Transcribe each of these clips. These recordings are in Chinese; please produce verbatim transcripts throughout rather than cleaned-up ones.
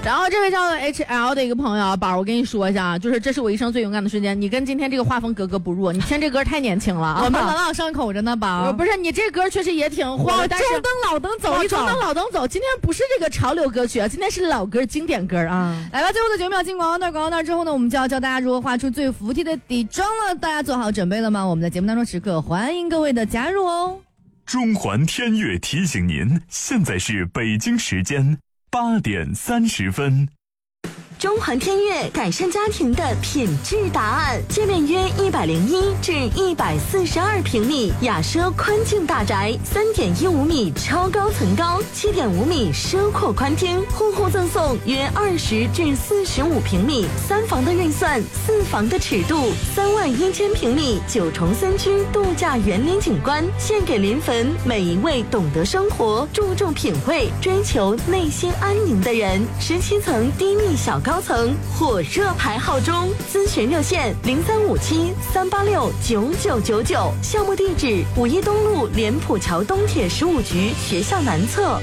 然后这位叫 H L 的一个朋友，宝，我跟你说一下啊，就是这是我一生最勇敢的瞬间。你跟今天这个画风格格不入，你听这歌太年轻了啊！ 我们朗朗上口着呢，宝。 不是你这歌确实也挺火的，但是中灯老灯走一走， 中灯老灯走。今天不是这个潮流歌曲啊，今天是老歌经典歌啊！ 来吧，最后的九秒进广告那儿，广告那儿之后呢，我们就要教大家如何画出最服帖的底妆了。大家做好准备了吗？我们在节目当中时刻欢迎各位的加入哦。 中环天悦提醒您，现在是北京时间八点三十分。 中环天悦改善家庭的品质答案，界面约一百零一至一百四十二平米，雅奢宽净大宅，三点一五米超高层高，七点五米奢阔宽厅，户户赠送约二十至四十五平米，三房的预算，四房的尺度，三万一千平米九重森区度假园林景观，献给临汾每一位懂得生活、注重品味、追求内心安宁的人。十七层低密小高层火热排号中，咨询热线零三五七三八六九九九九，项目地址五一东路莲浦桥东铁十五局学校南侧。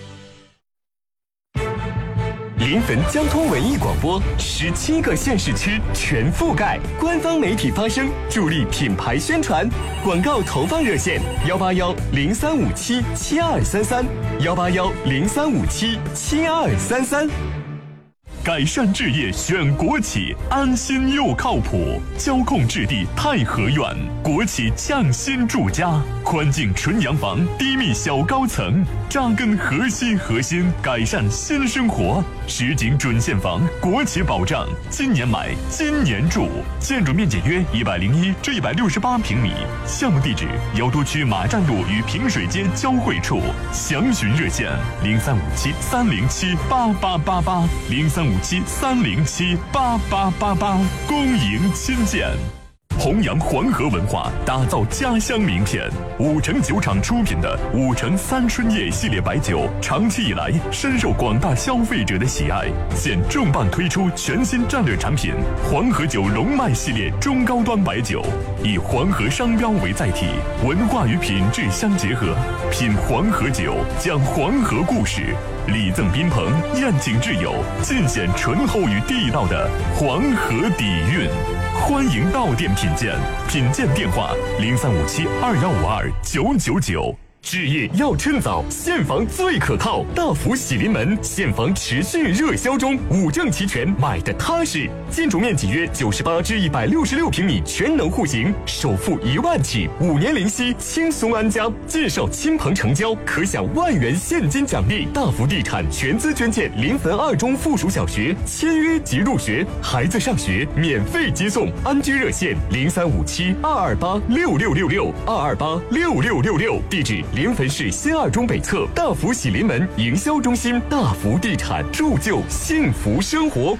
临汾交通文艺广播，十七个县市区全覆盖，官方媒体发声，助力品牌宣传。广告投放热线：幺八幺零三五七七二三三，幺八幺零三五七七二三三。 改善置业选国企，安心又靠谱。交控置地太和苑，国企匠心住家，宽净纯洋房，低密小高层，扎根河西核心，改善新生活。实景准现房，国企保障，今年买，今年住。建筑面积约一百零一至一百六十八平米。项目地址：瑶都区马站路与平水街交汇处。详询热线：零三五七三零七八八八八，零三五七三零七八八八八。恭迎亲见。弘扬黄河文化，打造家乡名片。五城酒厂出品的五城三春叶系列白酒，长期以来深受广大消费者的喜爱。现重磅推出全新战略产品黄河酒龙脉系列中高端白酒，以黄河商标为载体，文化与品质相结合。品黄河酒，讲黄河故事，礼赠宾朋，宴请挚友，尽显醇厚与地道的黄河底蕴。欢迎到店品鉴，品鉴电话零三五七二幺五二九九九。 置业要趁早，现房最可靠。大福喜临门，现房持续热销中，五证齐全，买的踏实。建筑面积约九十八至一百六十六平米，全能户型，首付一万起，五年零息，轻松安家。介绍亲朋成交，可享万元现金奖励。大福地产全资捐建临汾二中附属小学，签约即入学，孩子上学免费接送。安居热线零三五七二二八六六六六二二八六六六六，地址。临汾市新二中北侧大福喜临门营销中心，大福地产铸就幸福生活。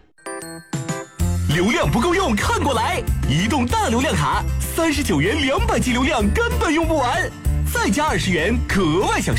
流量不够用，看过来！移动大流量卡，三十九元两百 G 流量根本用不完，再加二十元，格外享受。